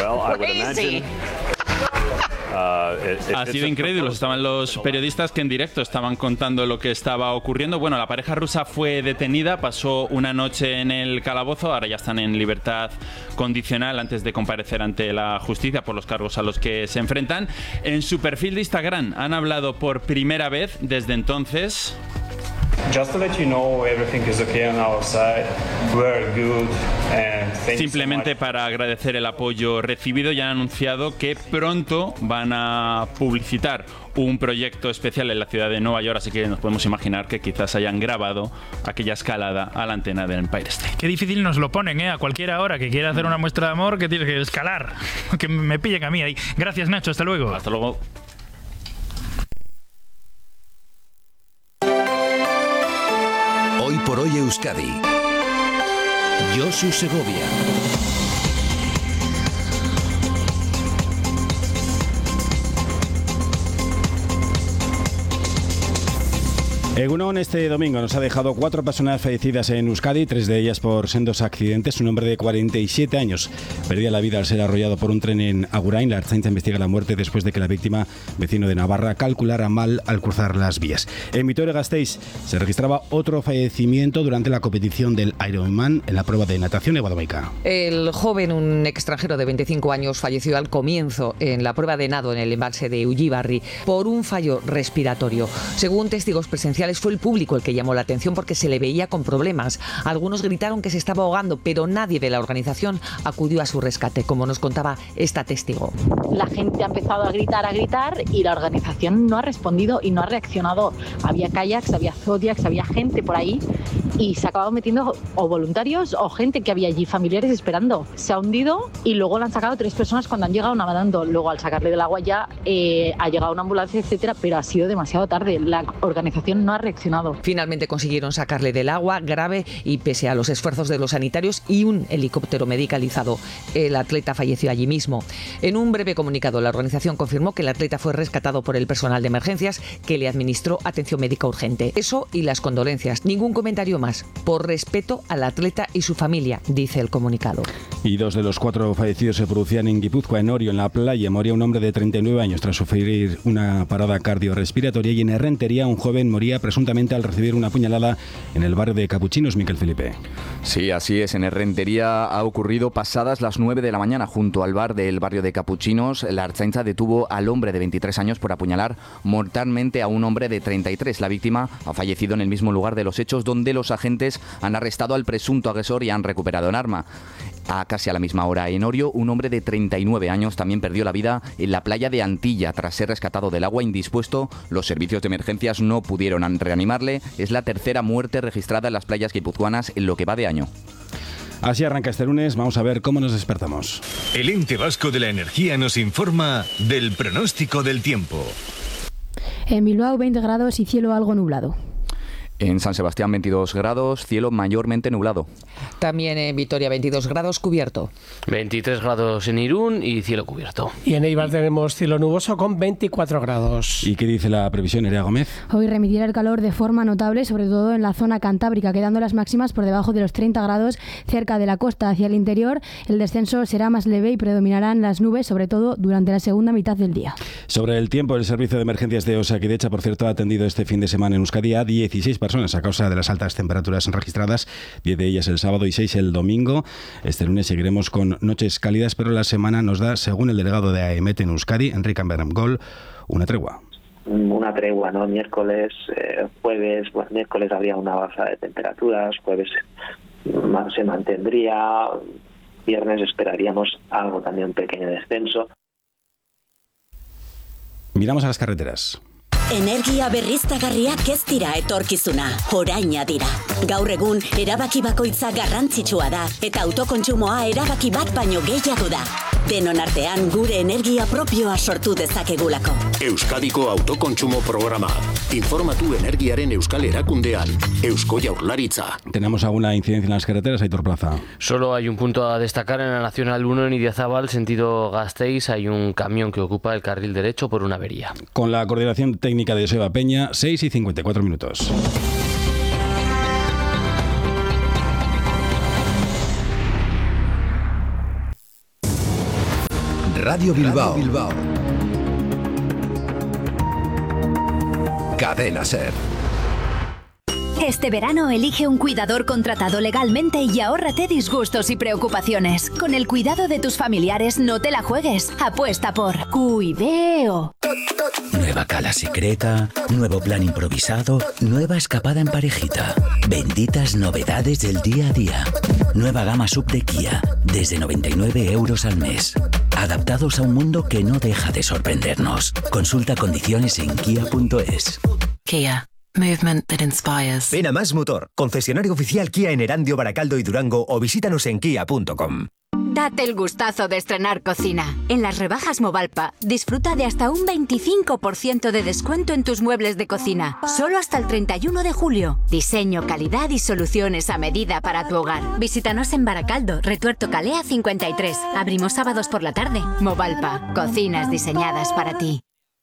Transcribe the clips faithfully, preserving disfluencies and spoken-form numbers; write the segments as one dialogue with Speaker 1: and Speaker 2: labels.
Speaker 1: Ha sido increíble. Estaban los periodistas que en directo estaban contando lo que estaba ocurriendo. Bueno, la pareja rusa fue detenida, pasó una noche en el calabozo, ahora ya están en libertad condicional antes de comparecer ante la justicia por los cargos a los que se enfrentan. En su perfil de Instagram han hablado por primera vez desde entonces.
Speaker 2: Just to let you know, everything is okay on our side. We're good and thank
Speaker 1: Simplemente
Speaker 2: you so much.
Speaker 1: para agradecer el apoyo recibido, ya han anunciado que pronto van a publicitar un proyecto especial en la ciudad de Nueva York, así que nos podemos imaginar que quizás hayan grabado aquella escalada a la antena del Empire State.
Speaker 3: Qué difícil nos lo ponen, ¿eh? A cualquiera hora que quiera hacer una muestra de amor, que tiene que escalar. Que me pillen a mí ahí. Gracias, Nacho. Hasta luego.
Speaker 1: Hasta luego.
Speaker 4: Hoy por hoy Euskadi. Josu Segovia.
Speaker 5: Egunon, este domingo nos ha dejado cuatro personas fallecidas en Euskadi, tres de ellas por sendos accidentes. Un hombre de cuarenta y siete años perdía la vida al ser arrollado por un tren en Agurain. La Ertzaintza investiga la muerte después de que la víctima, vecino de Navarra, calculara mal al cruzar las vías. En Vitoria-Gasteiz se registraba otro fallecimiento durante la competición del Ironman en la prueba de natación de Guadalajara.
Speaker 6: El joven, un extranjero de veinticinco años, falleció al comienzo en la prueba de nado en el embalse de Ullibarri por un fallo respiratorio. Según testigos presenciales, fue el público el que llamó la atención porque se le veía con problemas. Algunos gritaron que se estaba ahogando, pero nadie de la organización acudió a su rescate, como nos contaba esta testigo.
Speaker 7: La gente ha empezado a gritar, a gritar y la organización no ha respondido y no ha reaccionado. Había kayaks, había zodiacs, había gente por ahí y se acababan metiendo o voluntarios o gente que había allí, familiares esperando. Se ha hundido y luego lo han sacado tres personas cuando han llegado nadando. Luego al sacarle del agua ya eh, ha llegado una ambulancia, etcétera, pero ha sido demasiado tarde. La organización no ha reaccionado.
Speaker 6: Finalmente consiguieron sacarle del agua grave y pese a los esfuerzos de los sanitarios y un helicóptero medicalizado, el atleta falleció allí mismo. En un breve comunicado, la organización confirmó que el atleta fue rescatado por el personal de emergencias que le administró atención médica urgente. Eso y las condolencias. Ningún comentario más. Por respeto al atleta y su familia, dice el comunicado.
Speaker 5: Y dos de los cuatro fallecidos se producían en Guipúzcoa, en Orio, en la playa. Moría un hombre de treinta y nueve años tras sufrir una parada cardiorrespiratoria, y en Errentería un joven moría presuntamente al recibir una puñalada en el barrio de Capuchinos. Miquel Felipe.
Speaker 8: Sí, así es. En Errentería ha ocurrido pasadas las nueve de la mañana junto al bar del barrio de Capuchinos. La Ertzaintza detuvo al hombre de veintitrés años por apuñalar mortalmente a un hombre de treinta y tres. La víctima ha fallecido en el mismo lugar de los hechos, donde los agentes han arrestado al presunto agresor y han recuperado un arma. A casi a la misma hora en Orio, un hombre de treinta y nueve años también perdió la vida en la playa de Antilla tras ser rescatado del agua indispuesto. Los servicios de emergencias no pudieron reanimarle. Es la tercera muerte registrada en las playas guipuzcoanas en lo que va de año.
Speaker 5: Así arranca este lunes. Vamos a ver cómo nos despertamos.
Speaker 9: El Ente Vasco de la Energía nos informa del pronóstico del tiempo.
Speaker 10: En Bilbao veinte grados y cielo algo nublado.
Speaker 8: En San Sebastián veintidós grados, cielo mayormente nublado.
Speaker 6: También en Vitoria veintidós grados, cubierto.
Speaker 11: veintitrés grados en Irún y cielo cubierto.
Speaker 12: Y en Eibar tenemos cielo nuboso con veinticuatro grados.
Speaker 5: ¿Y qué dice la previsión, Nerea Gómez?
Speaker 10: Hoy remitirá el calor de forma notable, sobre todo en la zona cantábrica, quedando las máximas por debajo de los treinta grados cerca de la costa. Hacia el interior, el descenso será más leve y predominarán las nubes, sobre todo durante la segunda mitad del día.
Speaker 5: Sobre el tiempo, el servicio de emergencias de Osakidecha, por cierto, ha atendido este fin de semana en Euskadi a dieciséis personas a causa de las altas temperaturas registradas, diez de ellas el sábado y seis el domingo. Este lunes seguiremos con noches cálidas, pero la semana nos da, según el delegado de AEMET en Euskadi, Enrique Ambergol, una tregua.
Speaker 13: Una tregua, ¿no? Miércoles, eh, jueves, bueno, miércoles habría una baja de temperaturas, jueves se mantendría, viernes esperaríamos algo también, un pequeño descenso.
Speaker 5: Miramos a las carreteras.
Speaker 14: Energia berriztagarriak ez dira etorkizuna, oraina dira. Gaur egun, erabaki bakoitza garrantzitsua da, eta autokontsumoa erabaki bat baino gehiago da. Denon artean gure energia propioa sortu dezakegulako.
Speaker 15: Euskadiko autokontsumo programa. Informatu energiaren euskal erakundean. Eusko Jaurlaritza.
Speaker 5: ¿Tenemos alguna incidencia en las carreteras, Aitor Plaza?
Speaker 11: Solo hay un punto a destacar en la Nacional uno en Idiazábal, sentido Gasteiz. Hay un camión que ocupa el carril derecho por una avería.
Speaker 5: Con la coordinación técnica de Joseba Peña, seis y cincuenta y cuatro minutos.
Speaker 4: Radio Bilbao. Radio Bilbao. Cadena SER.
Speaker 16: Este verano elige un cuidador contratado legalmente y ahórrate disgustos y preocupaciones. Con el cuidado de tus familiares no te la juegues. Apuesta por Cuideo.
Speaker 17: Nueva cala secreta, nuevo plan improvisado, nueva escapada en parejita. Benditas novedades del día a día. Nueva gama sub de Kia, desde noventa y nueve euros al mes. Adaptados a un mundo que no deja de sorprendernos. Consulta condiciones en kia punto es.
Speaker 18: Kia. Movement that inspires.
Speaker 19: Ven a Más Motor, concesionario oficial Kia en Erandio, Baracaldo y Durango, o visítanos en kia punto com.
Speaker 16: Date el gustazo de estrenar cocina. En las rebajas Movalpa, disfruta de hasta un veinticinco por ciento de descuento en tus muebles de cocina. Solo hasta el treinta y uno de julio. Diseño, calidad y soluciones a medida para tu hogar. Visítanos en Baracaldo, Retuerto Calea cincuenta y tres. Abrimos sábados por la tarde. Movalpa, cocinas diseñadas para ti.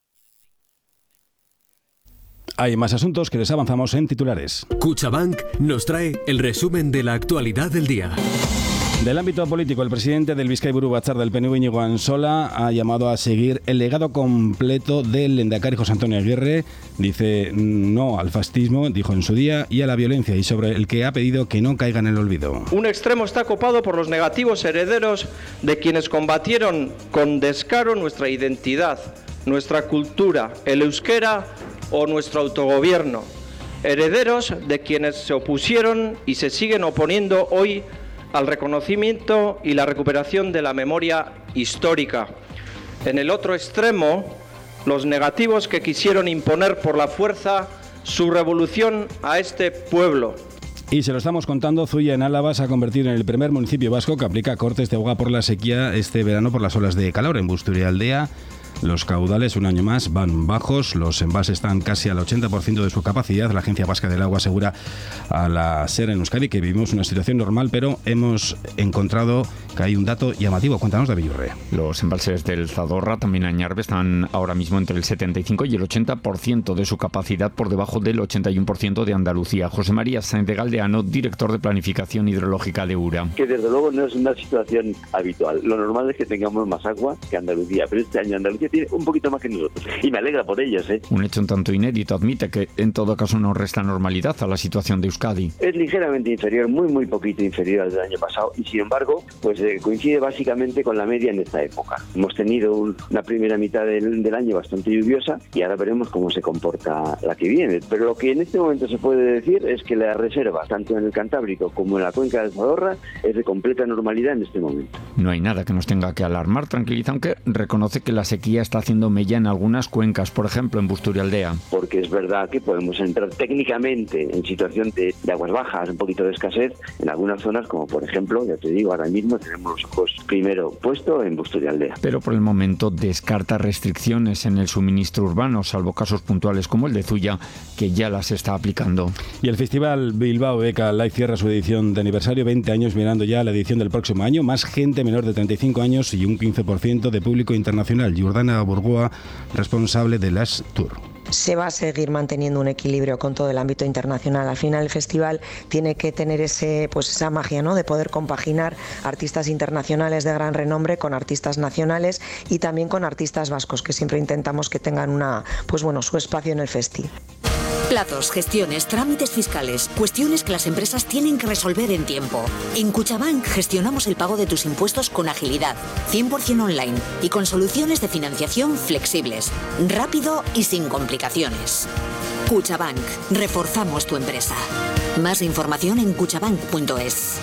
Speaker 5: Hay más asuntos que les avanzamos en titulares.
Speaker 20: Cuchabank nos trae el resumen de la actualidad del día.
Speaker 5: Del ámbito político, el presidente del Bizkaiburu Batzar del P N V, Íñigo Ansola, ha llamado a seguir el legado completo del lehendakari José Antonio Aguirre. Dice no al fascismo, dijo en su día, y a la violencia, y sobre el que ha pedido que no caiga en el olvido.
Speaker 21: Un extremo está copado por los negativos herederos de quienes combatieron con descaro nuestra identidad, nuestra cultura, el euskera o nuestro autogobierno. Herederos de quienes se opusieron y se siguen oponiendo hoy al reconocimiento y la recuperación de la memoria histórica. En el otro extremo, los negativos que quisieron imponer por la fuerza su revolución a este pueblo.
Speaker 5: Y se lo estamos contando, Zuia en Álava se ha convertido en el primer municipio vasco que aplica cortes de agua por la sequía este verano por las olas de calor. En Busturialdea los caudales un año más van bajos, los embalses están casi al ochenta por ciento de su capacidad. La Agencia Vasca del Agua asegura a la SER en Euskadi que vivimos una situación normal, pero hemos encontrado que hay un dato llamativo. Cuéntanos, David Urre.
Speaker 22: Los embalses del Zadorra, también Añarbe, están ahora mismo entre el setenta y cinco y el ochenta por ciento de su capacidad, por debajo del ochenta y uno por ciento de Andalucía. José María Sáenz de Galdeano, director de Planificación Hidrológica de URA.
Speaker 23: Que desde luego no es una situación habitual. Lo normal es que tengamos más agua que Andalucía, pero este año Andalucía tiene un poquito más que nosotros y me alegra por ellos, ¿eh?
Speaker 22: Un hecho un tanto inédito, admite que en todo caso no resta normalidad a la situación de Euskadi.
Speaker 23: Es ligeramente inferior, muy muy poquito inferior al del año pasado, y sin embargo pues eh, coincide básicamente con la media en esta época. Hemos tenido un, una primera mitad del, del año bastante lluviosa y ahora veremos cómo se comporta la que viene, pero lo que en este momento se puede decir es que la reserva, tanto en el Cantábrico como en la cuenca del Zadorra, es de completa normalidad en este momento.
Speaker 22: No hay nada que nos tenga que alarmar, tranquiliza, aunque reconoce que la sequía está haciendo mella en algunas cuencas, por ejemplo en Busturialdea.
Speaker 23: Porque es verdad que podemos entrar técnicamente en situación de, de aguas bajas, un poquito de escasez en algunas zonas, como por ejemplo, ya te digo, ahora mismo tenemos los ojos primero puestos en Busturialdea.
Speaker 22: Pero por el momento descarta restricciones en el suministro urbano, salvo casos puntuales como el de Zuya, que ya las está aplicando.
Speaker 5: Y el Festival Bilbao Beca Live cierra su edición de aniversario, veinte años mirando ya la edición del próximo año, más gente menor de treinta y cinco años y un quince por ciento de público internacional. Jordana Burgoa, responsable de las Tour.
Speaker 24: Se va a seguir manteniendo un equilibrio con todo el ámbito internacional. Al final el festival tiene que tener ese, pues esa magia, ¿no?, de poder compaginar artistas internacionales de gran renombre con artistas nacionales y también con artistas vascos, que siempre intentamos que tengan una, pues bueno, su espacio en el festival.
Speaker 25: Plazos, gestiones, trámites fiscales, cuestiones que las empresas tienen que resolver en tiempo. En Cuchabank gestionamos el pago de tus impuestos con agilidad, cien por ciento online y con soluciones de financiación flexibles, rápido y sin complicaciones. Cuchabank, reforzamos tu empresa. Más información en cuchabank punto es.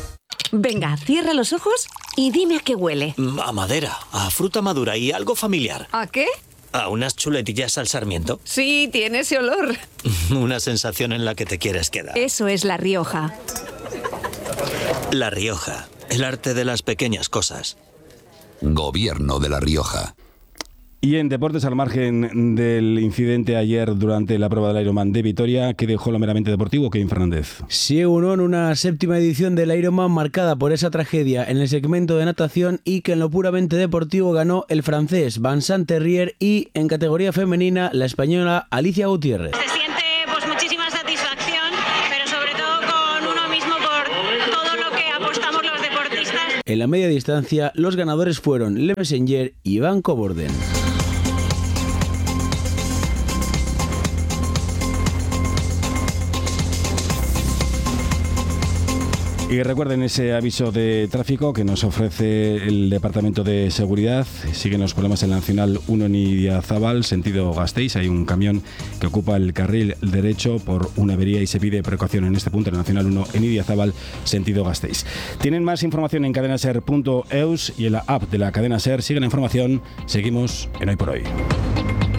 Speaker 26: Venga, cierra los ojos y dime a qué huele.
Speaker 27: A madera, a fruta madura y algo familiar.
Speaker 26: ¿A qué?
Speaker 27: ¿A unas chuletillas al sarmiento?
Speaker 26: Sí, tiene ese olor.
Speaker 27: Una sensación en la que te quieres quedar.
Speaker 26: Eso es La Rioja.
Speaker 27: La Rioja, el arte de las pequeñas cosas.
Speaker 4: Gobierno de La Rioja.
Speaker 5: Y en deportes, al margen del incidente ayer durante la prueba del Ironman de Vitoria, ¿qué dejó lo meramente deportivo, Kevin Fernández?
Speaker 28: Sí, uno en una séptima edición del Ironman marcada por esa tragedia en el segmento de natación, y que en lo puramente deportivo ganó el francés Vincent Terrier y en categoría femenina la española Alicia Gutiérrez.
Speaker 29: Se siente pues muchísima satisfacción, pero sobre todo con uno mismo por todo lo que apostamos los deportistas.
Speaker 28: En la media distancia, los ganadores fueron Le Messenger y Van Coborden.
Speaker 5: Y recuerden ese aviso de tráfico que nos ofrece el Departamento de Seguridad. Siguen los problemas en la Nacional uno en Idiazábal, sentido Gasteiz. Hay un camión que ocupa el carril derecho por una avería y se pide precaución en este punto, en la Nacional uno en Idiazábal, sentido Gasteiz. Tienen más información en cadenaser punto eus y en la app de la cadena SER. Sigue la información. Seguimos en Hoy por Hoy.